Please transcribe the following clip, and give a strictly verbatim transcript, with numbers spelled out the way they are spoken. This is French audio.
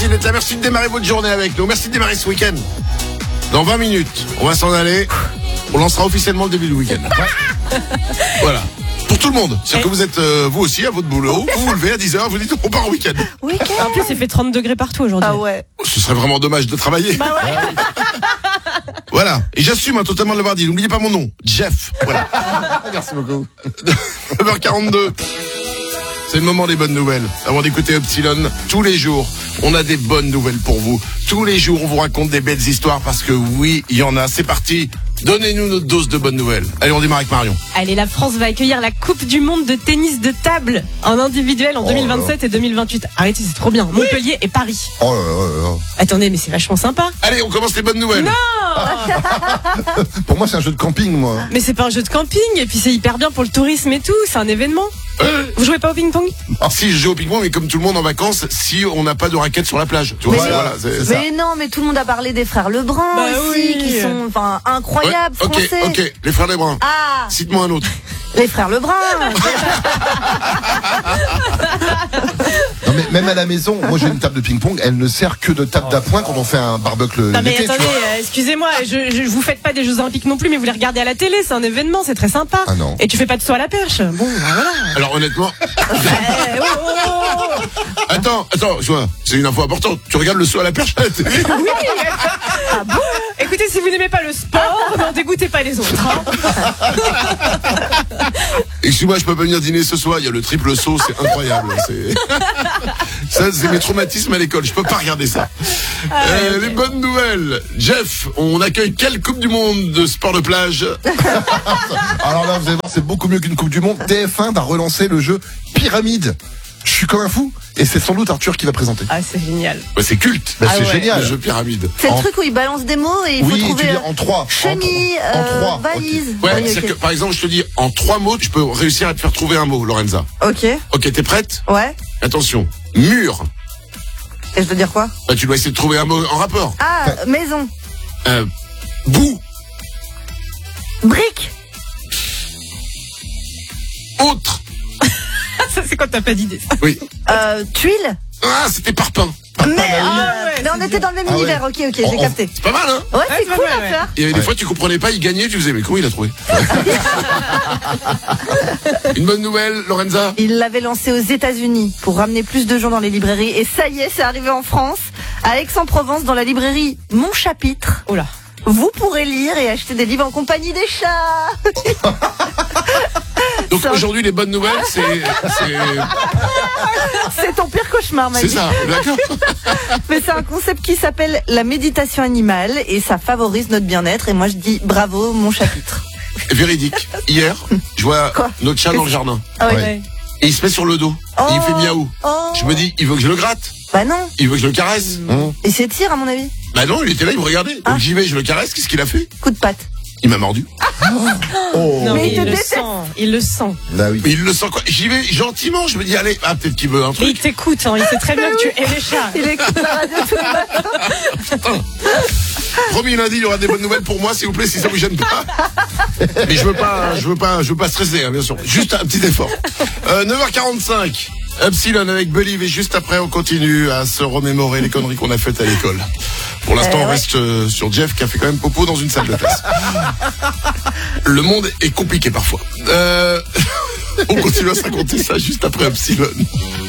Merci d'être là, merci de démarrer votre journée avec nous. Merci de démarrer ce week-end. Dans vingt minutes, on va s'en aller. On lancera officiellement le début du week-end. Voilà. Pour tout le monde. C'est-à-dire que vous êtes, euh, vous aussi, à votre boulot. Vous vous levez à dix heures, vous dites on part en week-end. Week-end. En plus, il fait trente degrés partout aujourd'hui. Ah ouais. Ce serait vraiment dommage de travailler. Bah ouais. Voilà. Et j'assume hein, totalement de l'avoir dit. N'oubliez pas mon nom. Jeff. Voilà. Merci beaucoup. neuf heures quarante-deux. C'est le moment des bonnes nouvelles. Avant d'écouter Epsilon, tous les jours, on a des bonnes nouvelles pour vous. Tous les jours, on vous raconte des belles histoires parce que oui, il y en a. C'est parti. Donnez-nous notre dose de bonnes nouvelles. Allez, on démarre avec Marion. Allez, la France va accueillir la Coupe du Monde de tennis de table en individuel en Oh deux mille vingt-sept et deux mille vingt-huit. Arrêtez, c'est trop bien. Montpellier et Paris. Oh là là là. Attendez, mais c'est vachement sympa. Allez, on commence les bonnes nouvelles. Non, Pour moi, c'est un jeu de camping, moi. mais c'est pas un jeu de camping et puis c'est hyper bien pour le tourisme et tout. C'est un événement. Euh, Vous jouez pas au ping-pong? si je joue au ping-pong, mais comme tout le monde en vacances, si on n'a pas de raquettes sur la plage. Tu vois, Mais- c'est- voilà, c'est- ça. Mais non, mais tout le monde a parlé des frères Lebrun Bah aussi, oui. qui sont enfin Ouais, incroyables, ok, français. ok. Les frères Lebrun. Ah, Cite-moi un autre. les frères Lebrun. Non, mais même à la maison, moi j'ai une table de ping-pong, elle ne sert que de table d'appoint quand on fait un barbecue le- Non mais l'été, tu attendez, vois. euh, excusez-moi, je, je vous faites pas des Jeux Olympiques non plus, mais vous les regardez à la télé, c'est un événement, c'est très sympa. Ah non. Et tu fais pas de saut à la perche. Bon, bah voilà. Alors honnêtement, Eh, oh, oh, oh. attends, attends, je vois, c'est une info importante. Tu regardes le saut à la perche à la télé. Oui. Ah bon? Écoutez, si vous n'aimez pas le sport, n'en dégoûtez pas les autres. Hein. Excuse-moi, je peux pas venir dîner ce soir. Il y a le triple saut, c'est incroyable. C'est... Ça, c'est mes traumatismes à l'école. Je peux pas regarder ça. Euh, les bonnes nouvelles. Jeff, on accueille quelle Coupe du Monde de sport de plage? Alors là, vous allez voir, c'est beaucoup mieux qu'une Coupe du Monde. T F un va relancer le jeu Pyramide. Je suis comme un fou. Et c'est sans doute Arthur qui va présenter. Ah, c'est génial. Bah, c'est culte. Bah, Ah c'est ouais. génial. Le jeu pyramide. C'est En- le truc où ils balancent des mots et il faut Oui, tu trouver dis euh, en trois. chenille, En, en euh, trois. valise. Ouais, Oui, c'est ok. que par exemple, je te dis en trois mots, tu peux réussir à te faire trouver un mot, Lorenza. Ok, Ok, t'es prête? ouais. Attention. Mur. Et je dois dire quoi? Bah, tu dois essayer de trouver un mot en rapport. Ah, maison. Euh, bout. Brique. Autre. Ça, c'est quand t'as pas d'idée. ça. Oui. Euh, tuile. Ah, c'était parpaing. Mais, Ah euh, ouais, mais on c'est était dans le même Ah ouais. univers. Ok, ok, j'ai On- capté. C'est pas mal, hein? Ouais, Ouais, c'est c'est pas cool mal, à ouais. faire. Il y avait des Ouais. fois, tu comprenais pas, il gagnait, tu faisais, mais comment il a trouvé? Une bonne nouvelle, Lorenza? Il l'avait lancé aux États-Unis pour ramener plus de gens dans les librairies. Et ça y est, c'est arrivé en France, à Aix-en-Provence, dans la librairie Mon Chapitre. Oh là. Vous pourrez lire et acheter des livres en compagnie des chats. Donc Ça- aujourd'hui, les bonnes nouvelles, c'est, c'est, C'est ton pire cauchemar, c'est Maggie. ça, d'accord? Mais c'est un concept qui s'appelle la méditation animale et ça favorise notre bien-être. Et moi, je dis bravo, Mon Chapitre. Véridique. Hier, je vois Quoi? notre chat dans le jardin. Ah ouais. Ouais. Et il se met sur le dos. Et il fait miaou. Oh. Je me dis, il veut que je le gratte. Bah non. Il veut que je le caresse. Hum. Il s'étire, à mon avis. Bah non, il était là, il me regardait. Ah. Donc j'y vais, je le caresse. Qu'est-ce qu'il a fait? Coup de patte. Il m'a mordu. Oh. Non, Mais mais il il, te le déteste. sent. Il le sent. Là, oui. Mais il le sent quoi? J'y vais gentiment. Je me dis, allez, ah, peut-être qu'il veut un Mais il truc. t'écoute, hein. Il sait très bien que tu es les chats. Il écoute la radio tout le matin. Promis, lundi, il y aura des bonnes nouvelles pour moi, s'il vous plaît, si ça vous gêne pas. Mais je veux pas, je veux pas, je veux pas stresser, hein, bien sûr. Juste un petit effort. Euh, neuf heures quarante-cinq. Epsilon avec Believe et juste après, on continue à se remémorer les conneries qu'on a faites à l'école. Pour l'instant, Euh, on ouais. reste euh, sur Jeff qui a fait quand même popo dans une salle de classe. Le monde est compliqué parfois. Euh, on continue à se raconter ça juste après Epsilon.